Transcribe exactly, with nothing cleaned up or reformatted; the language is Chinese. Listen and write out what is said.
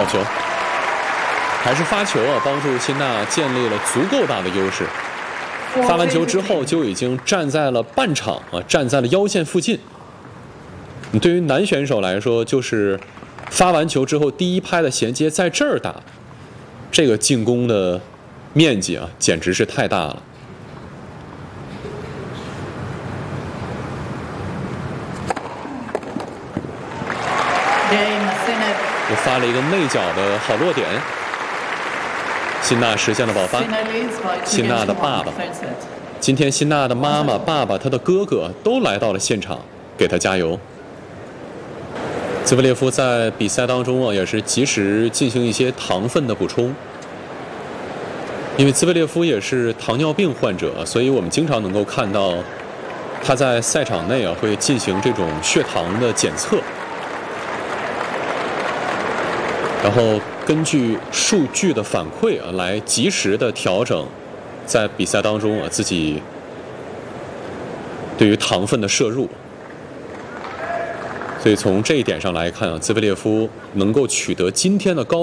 球，还是发球啊，帮助辛纳建立了足够大的优势。发完球之后就已经站在了半场啊，站在了腰线附近。对于男选手来说，就是发完球之后第一拍的衔接在这儿打，这个进攻的面积啊，简直是太大了。又发了一个内角的好落点。辛纳实现了爆发。辛纳的爸爸，今天辛纳的妈妈、爸爸、他的哥哥都来到了现场，给他加油。兹维列夫在比赛当中啊，也是及时进行一些糖分的补充，因为兹维列夫也是糖尿病患者，所以我们经常能够看到他在赛场内啊会进行这种血糖的检测，然后根据数据的反馈啊，来及时的调整在比赛当中啊自己对于糖分的摄入。所以从这一点上来看啊，兹维列夫能够取得今天的高